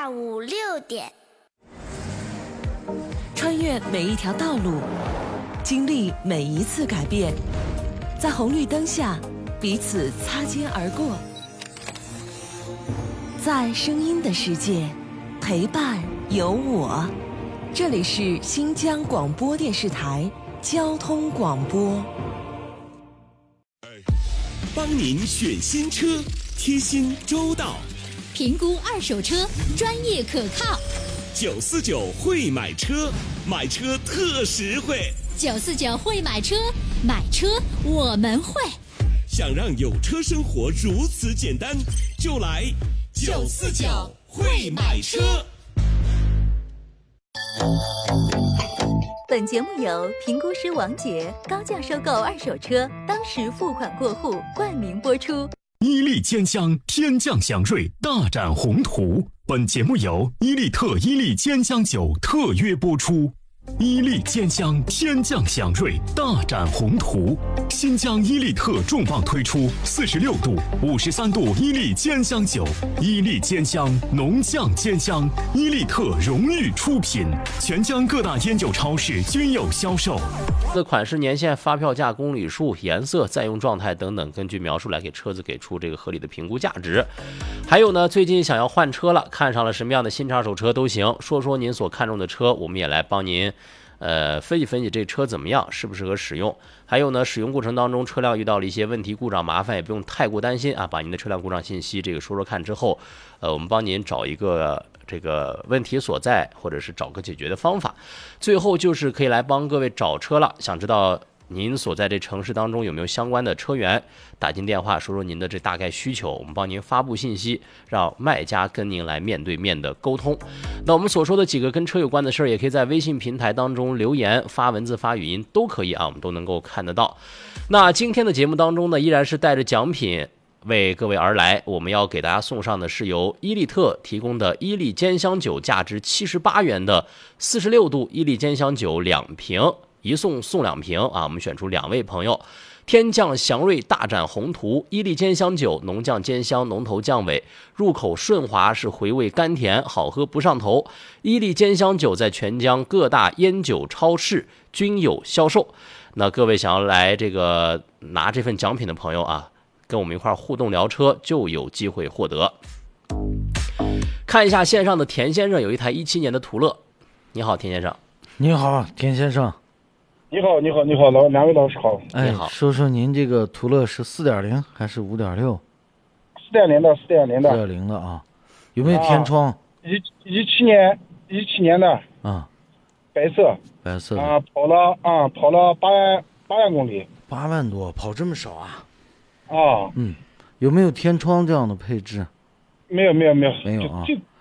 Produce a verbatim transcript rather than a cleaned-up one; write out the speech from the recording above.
下午六点。 穿越每一条道路，经历每一次改变，在红绿灯下彼此擦肩而过，在声音的世界陪伴有我。这里是新疆广播电视台交通广播， 帮您选新车，贴心周到， 评估二手车，专业可靠。 九四九会买车，买车特实惠。 九四九会买车，买车我们会。 想让有车生活如此简单，就来九四九会买车。 本节目由评估师王杰高价收购二手车，当时付款过户冠名播出。 伊利坚香天降祥瑞，大展宏图。本节目由伊利特伊利坚香酒特约播出。伊利坚香天降祥瑞，大展宏图。新疆伊利特重磅推出四十六度、五十三度伊利坚香酒，伊利坚香浓酱坚香，伊利特荣誉出品，全疆各大烟酒超市均有销售。 的款式、年限、发票价、公里数、颜色、在用状态等等，根据描述来给车子给出这个合理的评估价值。还有呢，最近想要换车了，看上了什么样的新车、二手车都行，说说您所看中的车，我们也来帮您呃，分析分析这车怎么样，适不适合使用。还有呢，使用过程当中车辆遇到了一些问题、故障、麻烦，也不用太过担心啊。把您的车辆故障信息这个说说看之后，呃，我们帮您找一个这个问题所在，或者是找个解决的方法。最后就是可以来帮各位找车了。想知道您所在这城市当中有没有相关的车源，打进电话说说您的这大概需求，我们帮您发布信息，让卖家跟您来面对面的沟通。那我们所说的几个跟车有关的事儿，也可以在微信平台当中留言，发文字发语音都可以啊，我们都能够看得到。那今天的节目当中呢，依然是带着奖品为各位而来，我们要给大家送上的是由伊利特提供的伊利坚香酒价值七十八元的四十六度伊利坚香酒两瓶，一送送两瓶啊！我们选出两位朋友，天降祥瑞大展宏图，伊利坚香酒浓酱兼香，浓头酱尾，入口顺滑，是回味甘甜，好喝不上头。伊利坚香酒在全疆各大烟酒超市均有销售。那各位想要来这个拿这份奖品的朋友啊，跟我们一块互动聊车就有机会获得。看一下线上的田先生有一台一七年的途乐。你好，田先生。 你好，田先生。 你好，你好，你好，老两位老师好。 哎， 你好， 说说您这个途乐是四点零还是五点六？ 四点零的，四点零的。 四点零的啊，有没有天窗？ 啊、一一七年，一七年的。 啊， 白色。 白色的。 啊，跑了啊，跑了八万八万公里。 八万多，跑这么少啊？ 啊。 嗯，有没有天窗这样的配置？ 没有，没有，没有， 没有啊。 就